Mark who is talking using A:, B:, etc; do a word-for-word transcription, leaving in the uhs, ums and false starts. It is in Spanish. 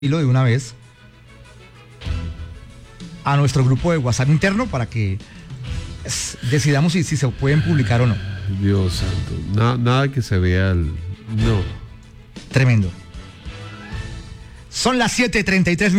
A: hilo de una vez a nuestro grupo de WhatsApp interno para que es, decidamos si, si se pueden publicar o no.
B: Dios santo, Na, nada que se vea el... No.
A: Tremendo. Son las siete treinta y tres